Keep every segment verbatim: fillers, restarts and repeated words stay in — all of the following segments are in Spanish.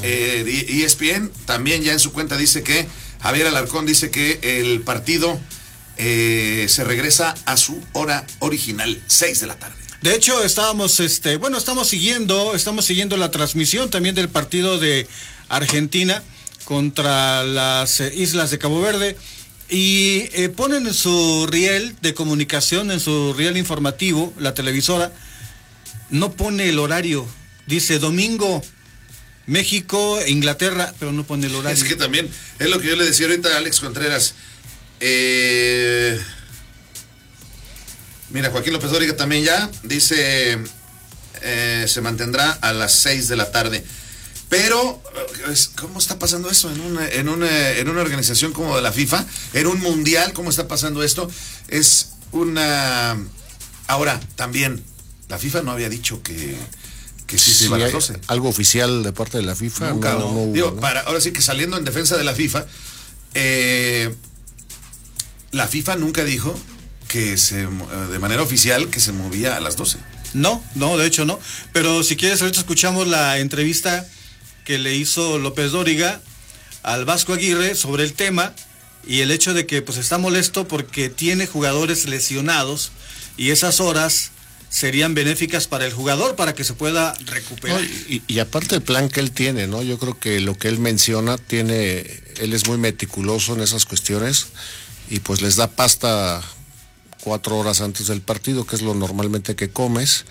eh, E S P N también ya en su cuenta dice que Javier Alarcón dice que el partido eh, se regresa a su hora original, seis de la tarde. De hecho, estábamos, este, bueno, estamos siguiendo, estamos siguiendo la transmisión también del partido de Argentina contra las eh, islas de Cabo Verde y eh, ponen en su riel de comunicación, en su riel informativo, la televisora, no pone el horario, dice domingo, México, Inglaterra, pero no pone el horario. Es que también, es lo que yo le decía ahorita a Alex Contreras, eh... Mira, Joaquín López Dóriga también ya dice eh, se mantendrá a las seis de la tarde. Pero, ¿cómo está pasando eso en una, en una, en una organización como de la FIFA? En un mundial, ¿cómo está pasando esto? Es una... Ahora, también, la FIFA no había dicho que, que sí se iba a las doce. ¿Algo oficial de parte de la FIFA? Nunca, no, no. no hubo, Digo, ¿no? Para, ahora sí que saliendo en defensa de la FIFA, eh, la FIFA nunca dijo que se, de manera oficial, que se movía a las doce. No, no, de hecho no. Pero si quieres, ahorita escuchamos la entrevista que le hizo López Dóriga al Vasco Aguirre sobre el tema y el hecho de que pues está molesto porque tiene jugadores lesionados y esas horas serían benéficas para el jugador para que se pueda recuperar. No, y, y aparte el plan que él tiene, ¿no? Yo creo que lo que él menciona tiene, él es muy meticuloso en esas cuestiones y pues les da pasta cuatro horas antes del partido, que es lo normalmente que comes,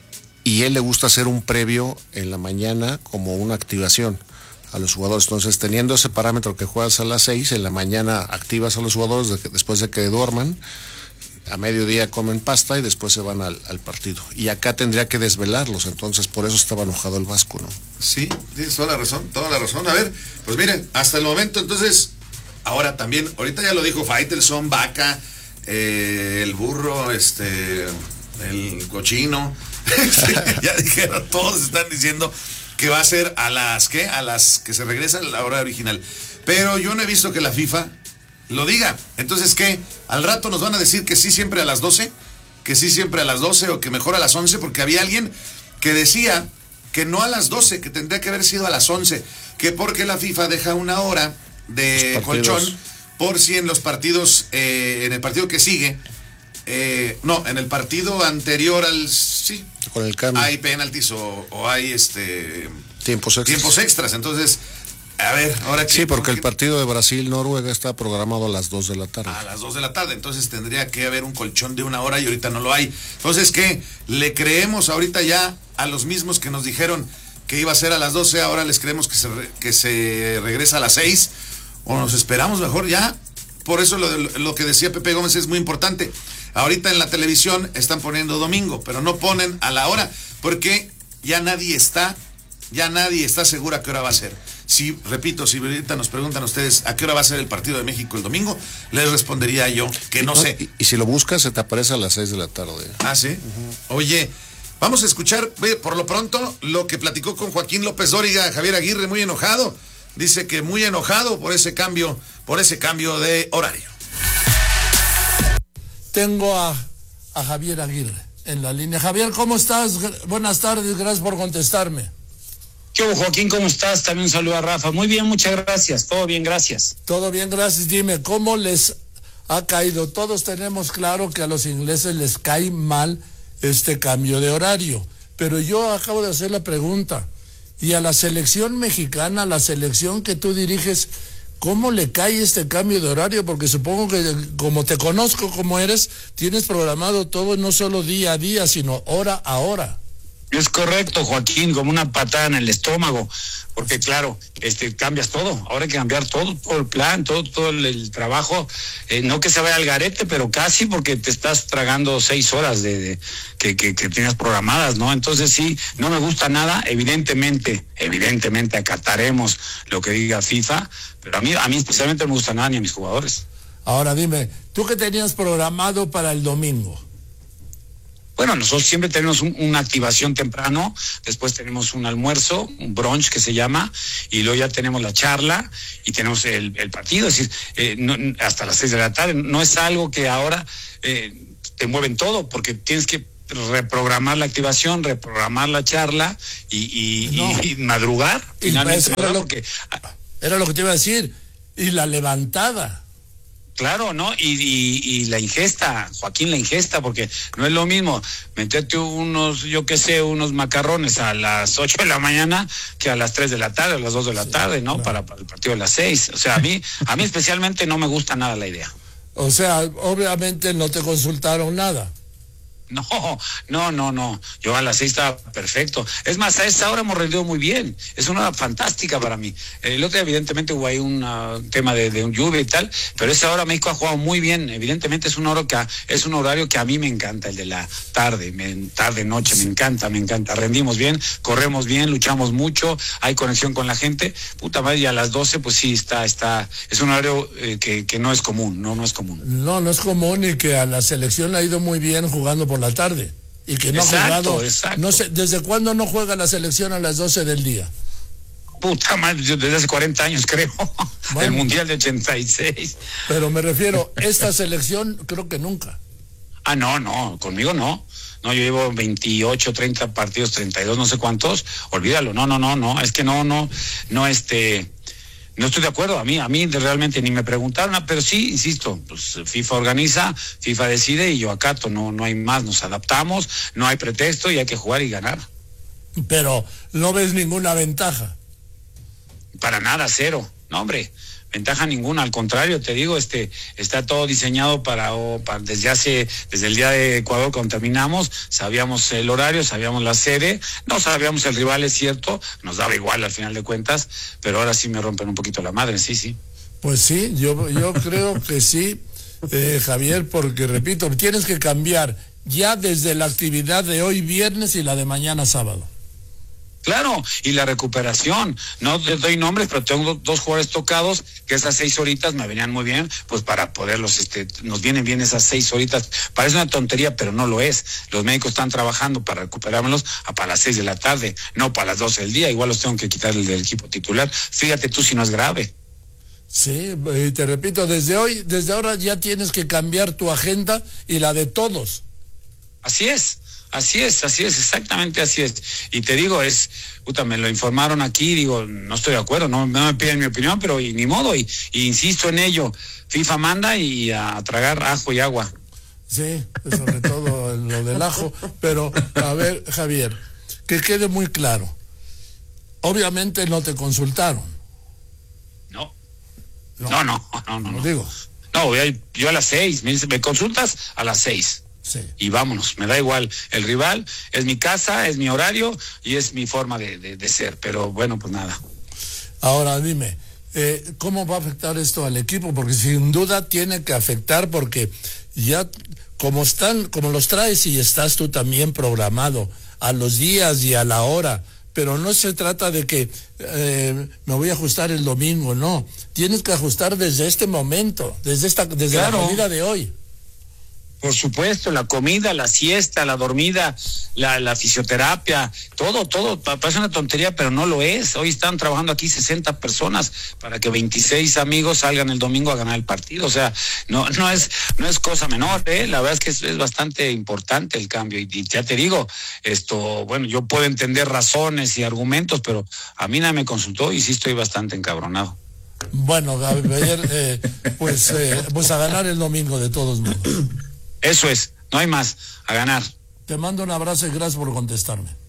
y él le gusta hacer un previo en la mañana como una activación a los jugadores. Entonces, teniendo ese parámetro que juegas a las seis, en la mañana activas a los jugadores de que, después de que duerman, a mediodía comen pasta y después se van al, al partido. Y acá tendría que desvelarlos, entonces por eso estaba enojado el Vasco, ¿no? Sí, tienes toda la razón, toda la razón. A ver, pues miren, hasta el momento, entonces, ahora también, ahorita ya lo dijo Faitelson, Vaca, Eh, el burro, este, el cochino, ya dijeron, todos están diciendo que va a ser a las, ¿qué? A las que se regresa a la hora original. Pero yo no he visto que la FIFA lo diga. Entonces, ¿qué? Al rato nos van a decir que sí siempre a las doce, que sí siempre a las doce o que mejor a las once, porque había alguien que decía que no a las doce, que tendría que haber sido a las once, que porque la FIFA deja una hora de colchón por si en los partidos, eh, en el partido que sigue, eh, no, en el partido anterior al, sí, con el cambio, hay penaltis o, o hay este tiempos extras. tiempos extras, entonces, a ver, ahora que... Sí, porque el partido de Brasil-Noruega está programado a las dos de la tarde. A las dos de la tarde, entonces tendría que haber un colchón de una hora y ahorita no lo hay. Entonces, ¿qué? ¿Le creemos ahorita ya a los mismos que nos dijeron que iba a ser a las doce, ahora les creemos que se, re, que se regresa a las seis? ¿O nos esperamos mejor ya? Por eso lo, lo que decía Pepe Gómez es muy importante. Ahorita en la televisión están poniendo domingo, pero no ponen a la hora, porque ya nadie está, ya nadie está seguro a qué hora va a ser. Si, repito, si ahorita nos preguntan ustedes a qué hora va a ser el partido de México el domingo, les respondería yo que no, no sé. Y, y si lo buscas, se te aparece a las seis de la tarde. Ah, ¿sí? Uh-huh. Oye, vamos a escuchar por lo pronto lo que platicó con Joaquín López Dóriga, Javier Aguirre, muy enojado. Dice que muy enojado por ese cambio, por ese cambio de horario. Tengo a, a Javier Aguirre en la línea. Javier, ¿cómo estás? Buenas tardes, gracias por contestarme. ¿Qué hubo, Joaquín? ¿Cómo estás? También un saludo a Rafa. Muy bien, muchas gracias. Todo bien, gracias. Todo bien, gracias. Dime, ¿cómo les ha caído? Todos tenemos claro que a los ingleses les cae mal este cambio de horario, pero yo acabo de hacer la pregunta. Y a la selección mexicana, la selección que tú diriges, ¿cómo le cae este cambio de horario? Porque supongo que como te conozco como eres, tienes programado todo no solo día a día, sino hora a hora. Es correcto, Joaquín, como una patada en el estómago, porque claro, este cambias todo, ahora hay que cambiar todo, todo el plan, todo, todo el, el trabajo, eh, no que se vaya al garete, pero casi, porque te estás tragando seis horas de, de que, que, que tienes programadas, ¿no? Entonces sí, no me gusta nada, evidentemente, evidentemente acataremos lo que diga FIFA, pero a mí, a mí especialmente no me gusta nada ni a mis jugadores. Ahora dime, ¿tú qué tenías programado para el domingo? Bueno, nosotros siempre tenemos un, una activación temprano, después tenemos un almuerzo, un brunch que se llama, y luego ya tenemos la charla y tenemos el, el partido, es decir, eh, no, hasta las seis de la tarde. No es algo que ahora eh, te mueven todo, porque tienes que reprogramar la activación, reprogramar la charla y, y, no. y, y madrugar. Y finalmente, era, lo, porque, era lo que te iba a decir. Y la levantada. Claro, ¿no? Y, y, y la ingesta, Joaquín, la ingesta, porque no es lo mismo meterte unos, yo qué sé, unos macarrones a las ocho de la mañana que a las tres de la tarde, a las dos de la sí, tarde, ¿no? Claro. Para, para el partido de las seis. O sea, a mí, a mí especialmente no me gusta nada la idea. O sea, obviamente no te consultaron nada. No, no, no, no. Yo a las seis estaba perfecto. Es más, a esa hora hemos rendido muy bien. Es una hora fantástica para mí. El otro día, evidentemente, hubo ahí un uh, tema de, de un lluvia y tal, pero esa hora México ha jugado muy bien. Evidentemente es una hora que a, es un horario que a mí me encanta, el de la tarde, me, tarde, noche, me encanta, me encanta. Rendimos bien, corremos bien, luchamos mucho, hay conexión con la gente. Puta madre, y a las doce, pues sí, está, está, es un horario eh, que, que no es común, no, no es común. No, no es común y que a la selección le ha ido muy bien jugando por la tarde y que no exacto, ha jugado, exacto. no sé, ¿desde cuándo no juega la selección a las doce del día? Puta madre, desde hace cuarenta años creo, bueno, el Mundial de ochenta y seis. Pero me refiero, esta selección creo que nunca. Ah, no, no, conmigo no. No, yo llevo veintiocho, treinta partidos, treinta y dos, no sé cuántos, olvídalo, no, no, no, no, es que no, no, no, este... No estoy de acuerdo, a mí, a mí realmente ni me preguntaron, pero sí, insisto, pues FIFA organiza, FIFA decide y yo acato, no, no hay más, nos adaptamos, no hay pretexto y hay que jugar y ganar. Pero no ves ninguna ventaja. Para nada, cero, no hombre, ventaja ninguna, al contrario, te digo, este, está todo diseñado para, oh, para desde hace, desde el día de Ecuador cuando terminamos, sabíamos el horario, sabíamos la sede, no sabíamos el rival, es cierto, nos daba igual al final de cuentas, pero ahora sí me rompen un poquito la madre, sí, sí. Pues sí, yo, yo creo que sí, eh, Javier, porque repito, tienes que cambiar ya desde la actividad de hoy viernes y la de mañana sábado. Claro, y la recuperación, no les doy nombres, pero tengo dos jugadores tocados, que esas seis horitas me venían muy bien, pues para poderlos, este, nos vienen bien esas seis horitas, parece una tontería, pero no lo es, los médicos están trabajando para recuperármelos a para las seis de la tarde, no para las doce del día, igual los tengo que quitar del, del equipo titular, fíjate tú si no es grave. Sí, y te repito, desde hoy, desde ahora ya tienes que cambiar tu agenda y la de todos. Así es. Así es, así es, exactamente así es. Y te digo, es, puta, me lo informaron aquí, digo, no estoy de acuerdo, no, no me piden mi opinión, pero y, ni modo, y, y insisto en ello, FIFA manda y a, a tragar ajo y agua. Sí, sobre todo lo del ajo, pero a ver, Javier, que quede muy claro, obviamente no te consultaron. No, no, no, no, no, no. no. Digo. No, yo a las seis, me dice, ¿me consultas? A las seis. Sí. Y vámonos, me da igual, el rival es mi casa, es mi horario y es mi forma de, de, de ser, pero bueno, pues nada. Ahora dime, eh, ¿cómo va a afectar esto al equipo? Porque sin duda tiene que afectar porque ya como están, como los traes y estás tú también programado a los días y a la hora, pero no se trata de que eh, me voy a ajustar el domingo, no, tienes que ajustar desde este momento, desde esta, desde claro. la comida de hoy. Por supuesto, la comida, la siesta, la dormida, la, la fisioterapia, todo, todo, parece una tontería, pero no lo es. Hoy están trabajando aquí sesenta personas para que veintiséis amigos salgan el domingo a ganar el partido. O sea, no, no es, no es cosa menor, ¿eh? La verdad es que es, es bastante importante el cambio. Y, y ya te digo, esto, bueno, yo puedo entender razones y argumentos, pero a mí nadie me consultó y sí estoy bastante encabronado. Bueno, Javier, eh, pues, eh, pues a ganar el domingo de todos modos. Eso es, no hay más, a ganar. Te mando un abrazo y gracias por contestarme.